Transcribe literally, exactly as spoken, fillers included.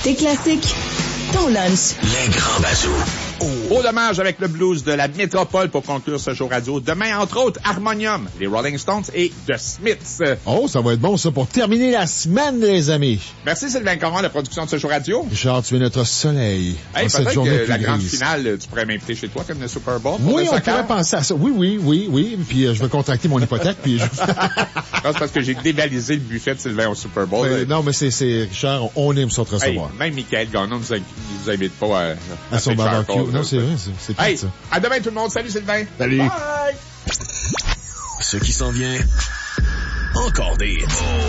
Tes classiques, ton lunch. Les grands bazous. Beau dommage avec le blues de la métropole pour conclure ce show radio. Demain, entre autres, Harmonium, les Rolling Stones et The Smiths. Oh, ça va être bon, ça, pour terminer la semaine, les amis. Merci, Sylvain Caron, la production de ce show radio. Richard, tu es notre soleil. Hey, cette peut-être journée que la plus grande grise. finale, tu pourrais m'inviter chez toi comme le Super Bowl. pour Oui, le on soccer. pourrait penser à ça. Oui, oui, oui, oui. Puis euh, je vais contracter mon hypothèque, puis je... Non, c'est parce que j'ai dévalisé le buffet de Sylvain au Super Bowl. Euh, non, mais c'est, c'est, Richard, on aime ça te Hey, recevoir. même Michael Gagnon nous, a- nous invite pas à, À son Big barbecue. Charcoal, Non, là. c'est vrai, c'est, c'est Hey, pire, ça. à demain tout le monde. Salut Sylvain. Salut. Bye. Ce qui s'en vient, encore des hits.